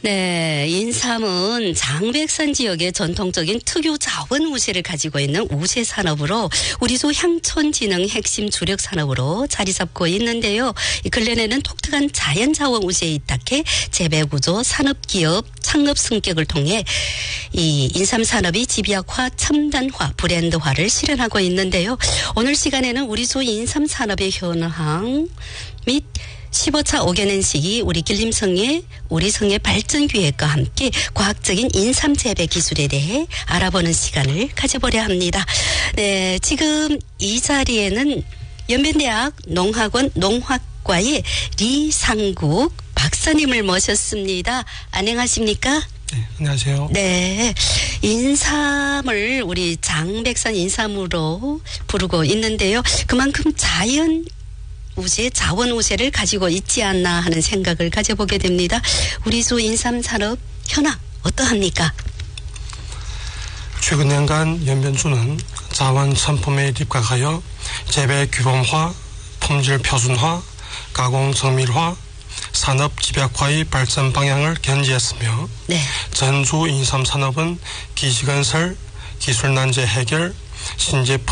네, 인삼은 장백산 지역의 전통적인 특유 자원 우세를 가지고 있는 우세 산업으로 우리 소 향촌진흥 핵심 주력 산업으로 자리 잡고 있는데요. 근래에는 독특한 자연 자원 우세에 입각해 재배 구조, 산업 기업 창업 승격을 통해 이 인삼 산업이 집약화, 첨단화, 브랜드화를 실현하고 있는데요. 오늘 시간에는 우리 소 인삼 산업의 현황 및 15차 5개년 시기 우리 길림성의 우리 성의 발전 기획과 함께 과학적인 인삼 재배 기술에 대해 알아보는 시간을 가져보려 합니다. 네, 지금 이 자리에는 연변대학 농학원 농학과의 리상국 박사님을 모셨습니다. 안녕하십니까? 네, 안녕하세요. 네, 인삼을 우리 장백산 인삼으로 부르고 있는데요. 그만큼 자연 우세, 자원 우세를 가지고 있지 않나 하는 생각을 가져보게 됩니다. 우리 소 인삼 산업 현황 어떠합니까? 최근 년간 연변주는 자원 상품에 입각하여 재배 규범화, 품질 표준화, 가공 정밀화, 산업 집약화의 발전 방향을 견지했으며 네. 전주 인삼 산업은 기시건설, 기술 난제 해결, 신제품